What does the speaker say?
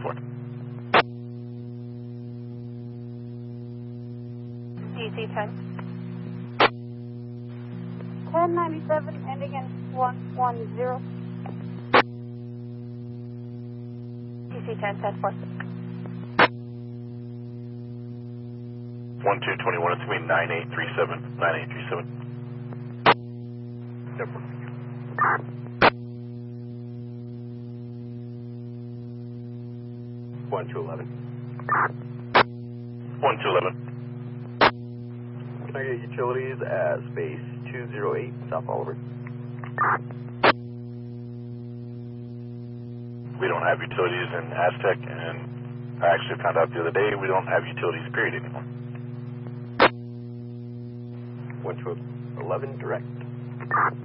for? DC 10. 1097 ending in 110. DC 10, 10-4. 1221, it's going to be 9837. 9837. Step 1211. 1211. Can I get utilities at space 208 South Oliver? We don't have utilities in Aztec, and I actually found out the other day we don't have utilities period anymore. 1211 direct.